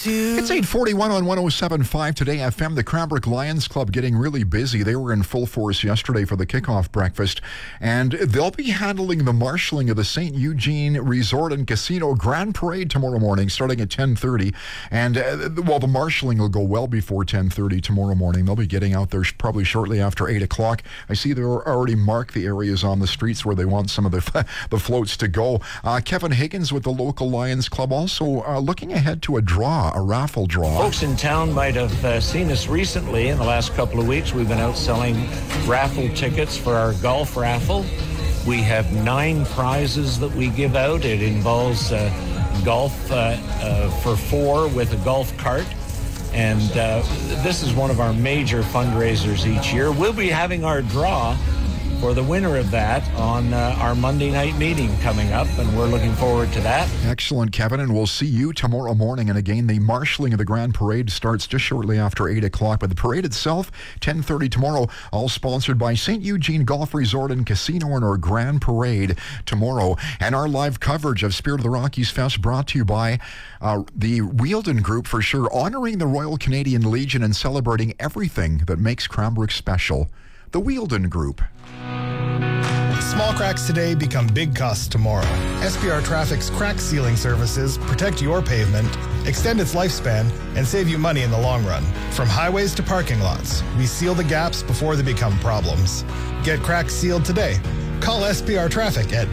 It's 8:41 on 107.5 Today FM. The Cranbrook Lions Club getting really busy. They were in full force yesterday for the kickoff breakfast, and they'll be handling the marshalling of the St. Eugene Resort and Casino Grand Parade tomorrow morning, starting at 10:30. And the marshalling will go well before 10:30 tomorrow morning. They'll be getting out there probably shortly after 8 o'clock. I see they're already marked the areas on the streets where they want some of the floats to go. Kevin Higgins with the local Lions Club also looking ahead to a raffle draw. Folks in town might have seen us recently. In the last couple of weeks, we've been out selling raffle tickets for our golf raffle. We have 9 prizes that we give out. It involves golf for 4 with a golf cart. And this is one of our major fundraisers each year. We'll be having our draw for the winner of that on our Monday night meeting coming up, and we're looking forward to that. Excellent, Kevin, and we'll see you tomorrow morning. And again, the marshalling of the Grand Parade starts just shortly after 8 o'clock, but the parade itself, 10:30 tomorrow, all sponsored by St. Eugene Golf Resort and Casino and our Grand Parade tomorrow. And our live coverage of Spirit of the Rockies Fest brought to you by the Wheeldon Group, for sure, honoring the Royal Canadian Legion and celebrating everything that makes Cranbrook special. The Wheeldon Group. Small cracks today become big costs tomorrow. SPR Traffic's crack sealing services protect your pavement, extend its lifespan, and save you money in the long run. From highways to parking lots, we seal the gaps before they become problems. Get cracks sealed today. Call SPR Traffic at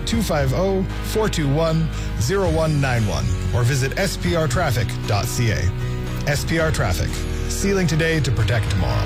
250-421-0191 or visit sprtraffic.ca. SPR Traffic, sealing today to protect tomorrow.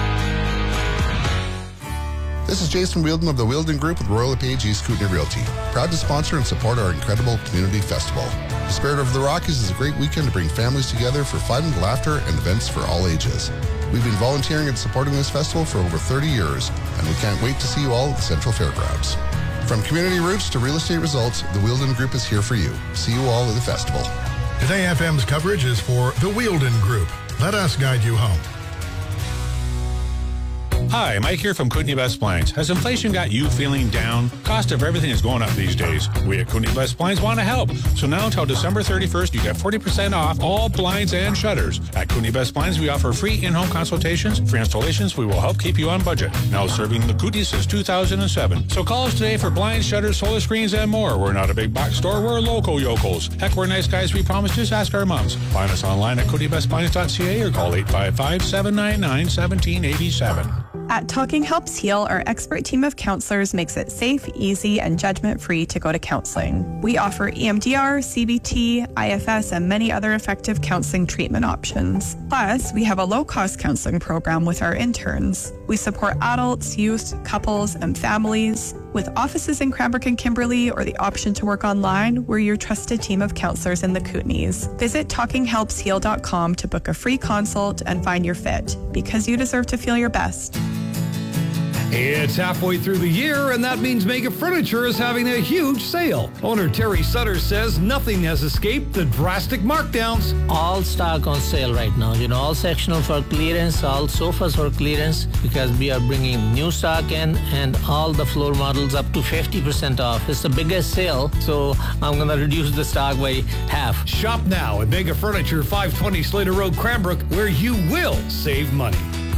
This is Jason Wheeldon of the Wheeldon Group with Royal LePage East Kootenay Realty. Proud to sponsor and support our incredible community festival. The Spirit of the Rockies is a great weekend to bring families together for fun, laughter, and events for all ages. We've been volunteering and supporting this festival for over 30 years, and we can't wait to see you all at the Central Fairgrounds. From community roots to real estate results, the Wheeldon Group is here for you. See you all at the festival. Today FM's coverage is for the Wheeldon Group. Let us guide you home. Hi, Mike here from Kootenay Best Blinds. Has inflation got you feeling down? Cost of everything is going up these days. We at Kootenay Best Blinds want to help. So now until December 31st, you get 40% off all blinds and shutters. At Kootenay Best Blinds, we offer free in-home consultations. For installations, we will help keep you on budget. Now serving the Kootenay since 2007. So call us today for blinds, shutters, solar screens, and more. We're not a big box store. We're local yokels. Heck, we're nice guys, we promise. Just ask our moms. Find us online at KootenayBestBlinds.ca or call 855-799-1787. At Talking Helps Heal, our expert team of counselors makes it safe, easy, and judgment-free to go to counseling. We offer EMDR, CBT, IFS, and many other effective counseling treatment options. Plus, we have a low-cost counseling program with our interns. We support adults, youth, couples, and families. With offices in Cranbrook and Kimberley or the option to work online, we're your trusted team of counselors in the Kootenays. Visit TalkingHelpsHeal.com to book a free consult and find your fit, because you deserve to feel your best. It's halfway through the year, and that means Mega Furniture is having a huge sale. Owner Terry Sutter says nothing has escaped the drastic markdowns. All stock on sale right now. All sectional for clearance, all sofas for clearance, because we are bringing new stock in and all the floor models up to 50% off. It's the biggest sale, so I'm going to reduce the stock by half. Shop now at Mega Furniture, 520 Slater Road, Cranbrook, where you will save money.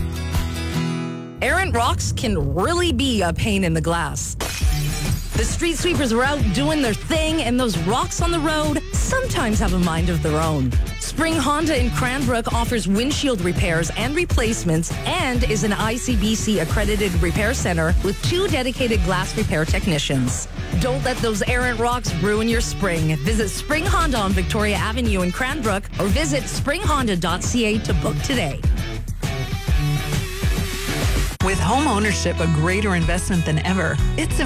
Errant rocks can really be a pain in the glass. The street sweepers are out doing their thing, and those rocks on the road sometimes have a mind of their own. Spring Honda in Cranbrook offers windshield repairs and replacements and is an ICBC accredited repair center with 2 dedicated glass repair technicians. Don't let those errant rocks ruin your spring. Visit Spring Honda on Victoria Avenue in Cranbrook or visit springhonda.ca to book today. With home ownership a greater investment than ever, it's